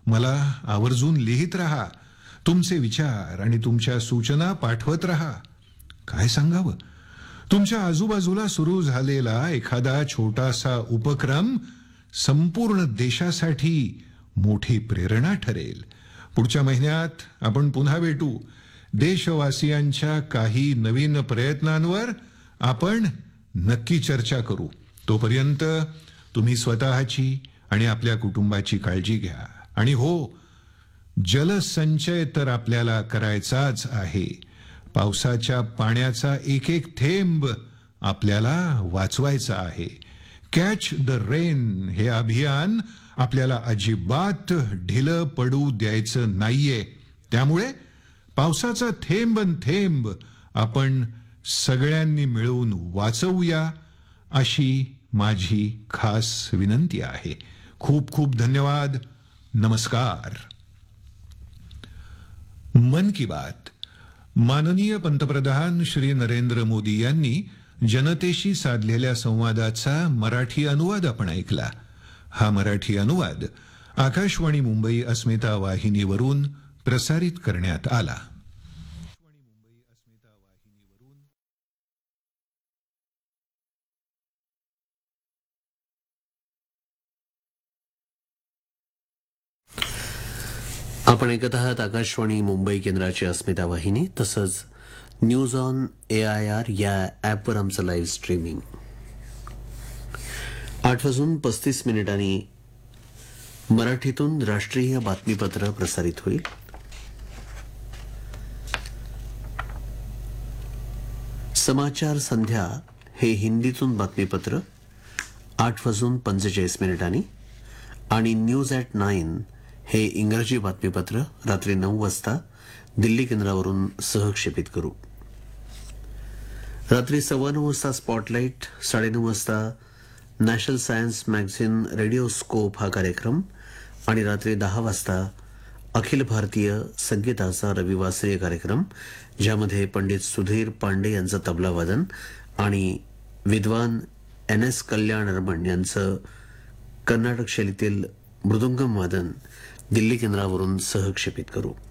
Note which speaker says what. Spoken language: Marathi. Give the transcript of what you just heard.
Speaker 1: मला आवर्जून लिहित राहा. तुमचे विचार आणि तुमच्या सूचना पाठवत राहा. काय सांगावं, तुमच्या आजूबाजूला सुरू झालेला एखादा छोटासा उपक्रम संपूर्ण देशासाठी मोठी प्रेरणा ठरेल. पुढच्या महिन्यात आपण पुन्हा भेटू. देशवासियांच्या काही नवीन प्रयत्नांवर आपण नक्की चर्चा करू. तोपर्यंत तुम्ही स्वतःची आणि आपल्या कुटुंबाची काळजी घ्या. आणि हो, जलसंचय तर आपल्याला करायचाच आहे. पावसाच्या पाण्याचा एक एक थेंब आपल्याला वाचवायचा आहे. कॅच द रेन हे अभियान आपल्याला अजिबात ढिलं पडू द्यायचं नाहीये. त्यामुळे पावसाचा थेंब न थेंब आपण सगळ्यांनी मिळून वाचवूया, अशी माझी खास विनंती आहे. खूप खूप धन्यवाद. नमस्कार. मन की बात. माननीय पंतप्रधान श्री नरेंद्र मोदी यांनी जनतेशी साधलेल्या संवादाचा मराठी अनुवाद आपण ऐकला. हा मराठी अनुवाद आकाशवाणी मुंबई अस्मिता वाहिनीवरून प्रसारित करण्यात आला.
Speaker 2: आपण ऐकत आहात आकाशवाणी मुंबई केंद्राची अस्मिता वाहिनी, तसंच न्यूज ऑन AIR या ॲपवर आमचं लाईव्ह स्ट्रीमिंग. 8:35 मराठीतून राष्ट्रीय बातमीपत्र प्रसारित होईल. समाचार संध्या हे हिंदीतून बातमीपत्र 8:45 आणि न्यूज ॲट 9 हे इंग्रजी बातमीपत्र रात्री 9 वाजता दिल्ली केंद्रावरून सहक्षेपित करू. रात्री 9:15 वाजता स्पॉटलाइट, 9:30 वाजता national science magazine radio scope हा कार्यक्रम आणि रात्री 10 वाजता अखिल भारतीय संगीताचा रविवासरीय कार्यक्रम, ज्यामध्ये पंडित सुधीर पांडे यांचं तबला वादन आणि विद्वान NS कल्याणरमण यांचं कर्नाटक शैलीतील मृदुंगम वादन दिल्ली केंद्रावरून सहक्षेपित करू.